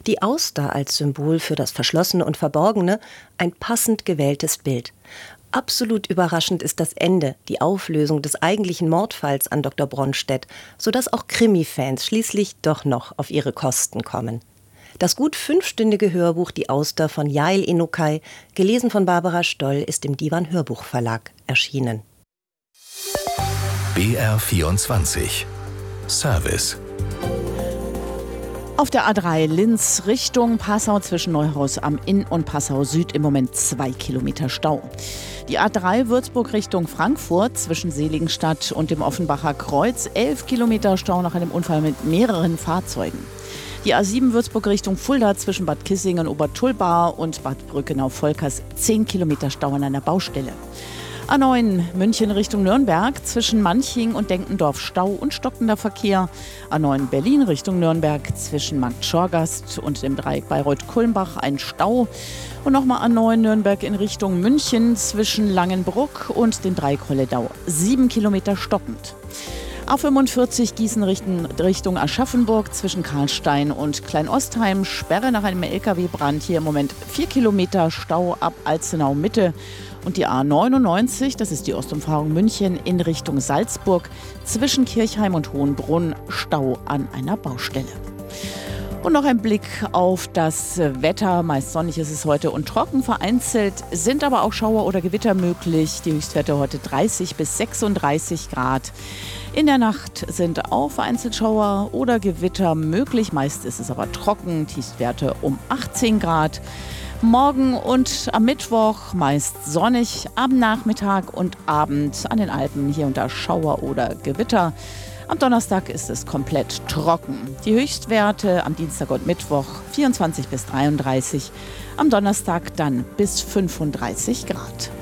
Die Auster als Symbol für das Verschlossene und Verborgene, ein passend gewähltes Bild. Absolut überraschend ist das Ende, die Auflösung des eigentlichen Mordfalls an Dr. Bronstedt, sodass auch Krimi-Fans schließlich doch noch auf ihre Kosten kommen. Das gut 5-stündige Hörbuch Die Auster von Yael Enokai, gelesen von Barbara Stoll, ist im Divan Hörbuchverlag erschienen. BR24 Service. Auf der A3 Linz Richtung Passau zwischen Neuhaus am Inn und Passau Süd im Moment 2 Kilometer Stau. Die A3 Würzburg Richtung Frankfurt zwischen Seligenstadt und dem Offenbacher Kreuz 11 Kilometer Stau nach einem Unfall mit mehreren Fahrzeugen. Die A7 Würzburg Richtung Fulda zwischen Bad Kissingen, Obertulba und Bad Brückenau-Volkers 10 Kilometer Stau an einer Baustelle. A9 München Richtung Nürnberg zwischen Manching und Denkendorf Stau und stockender Verkehr. A9 Berlin Richtung Nürnberg zwischen Markt Schorgast und dem Dreieck Bayreuth-Kulmbach ein Stau. Und nochmal A9 Nürnberg in Richtung München zwischen Langenbruck und dem Dreieck Holledau 7 Kilometer stockend. A45 Gießen Richtung Aschaffenburg zwischen Karlstein und Kleinostheim. Sperre nach einem LKW-Brand. Hier im Moment 4 Kilometer Stau ab Alzenau Mitte. Und die A99, das ist die Ostumfahrung München in Richtung Salzburg, zwischen Kirchheim und Hohenbrunn Stau an einer Baustelle. Und noch ein Blick auf das Wetter. Meist sonnig ist es heute und trocken. Vereinzelt sind aber auch Schauer oder Gewitter möglich. Die Höchstwerte heute 30 bis 36 Grad. In der Nacht sind auch vereinzelt Schauer oder Gewitter möglich. Meist ist es aber trocken. Tiefstwerte um 18 Grad. Morgen und am Mittwoch meist sonnig. Am Nachmittag und Abend an den Alpen hier und da Schauer oder Gewitter. Am Donnerstag ist es komplett trocken. Die Höchstwerte am Dienstag und Mittwoch 24 bis 33, am Donnerstag dann bis 35 Grad.